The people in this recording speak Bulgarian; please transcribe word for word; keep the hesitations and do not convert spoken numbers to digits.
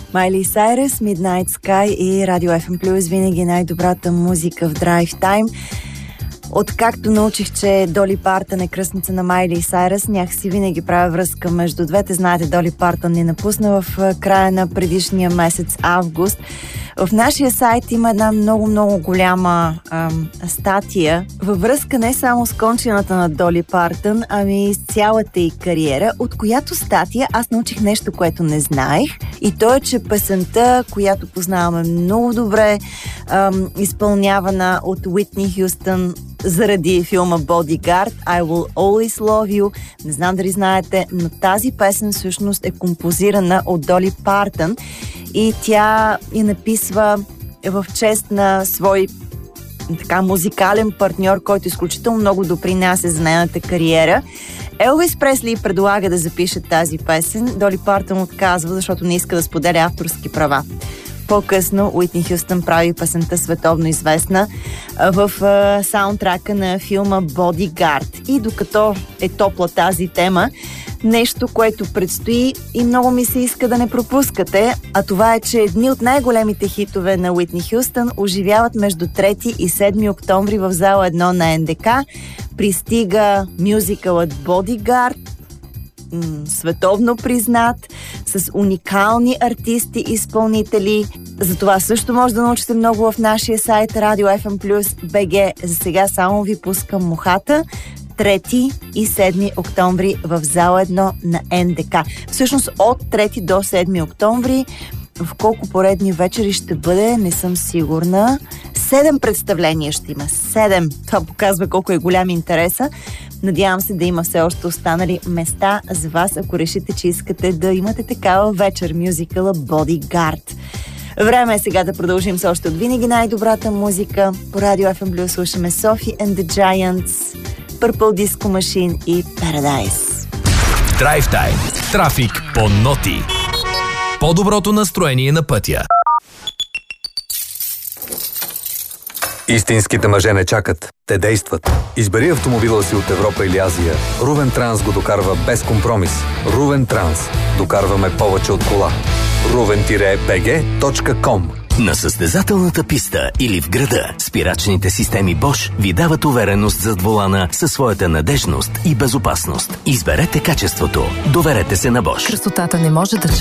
Майли Сайръс, Midnight Sky и Радио Еф Ем Плюс, винаги най-добрата музика в драйв тайм. Откакто научих, че Доли Партън е кръстница на Майли Сайръс, някакси винаги правя връзка между двете. Знаете, Доли Партън ни напусна в края на предишния месец август. В нашия сайт има една много-много голяма ам, статия във връзка не само с кончината на Доли Партън, ами с цялата й кариера, от която статия аз научих нещо, което не знаех. И то е, че песента, която познаваме много добре, ам, изпълнявана от Уитни Хюстън заради филма Bodyguard, I Will Always Love You. Не знам дали знаете, но тази песен всъщност е композирана от Доли Партън и тя я написва в чест на свой така музикален партньор, който изключително много допринася за нейната кариера. Елвис Пресли предлага да запише тази песен. Доли Партън отказва, защото не иска да споделя авторски права. По-късно Уитни Хюстън прави песента световно известна в саундтрака на филма Bodyguard. И докато е топла тази тема, нещо, което предстои и много ми се иска да не пропускате, а това е, че едни от най-големите хитове на Уитни Хюстън оживяват между трети и седми октомври в зала едно на Ен Де Ка. Пристига мюзикълът Bodyguard, световно признат, с уникални артисти и изпълнители. За това също може да научите много в нашия сайт Радио Еф Ем Плюс Би Джи. За сега само ви пускам мухата. трети и седми октомври в зала едно на Ен Де Ка. Всъщност от трети до седми октомври. В колко поредни вечери ще бъде, не съм сигурна. Седем представления ще има. Седем. Това показва колко е голям интереса. Надявам се да има все още останали места за вас, ако решите, че искате да имате такава вечер, мюзикъла Bodyguard. Време е сега да продължим с още от винаги най-добрата музика. По Радио Еф Ем Плюс слушаме Sophie and the Giants, Purple Disco Machine и Paradise. Драйв тайм. Трафик по ноти. По-доброто настроение на пътя. Истинските мъже не чакат, те действат. Избери автомобила си от Европа или Азия. Рувен Транс го докарва без компромис. Рувен Транс. Докарваме повече от кола. рувен би джи точка ком. На състезателната писта или в града, спирачните системи Bosch ви дават увереност зад волана със своята надежност и безопасност. Изберете качеството. Доверете се на Bosch. Красотата не може да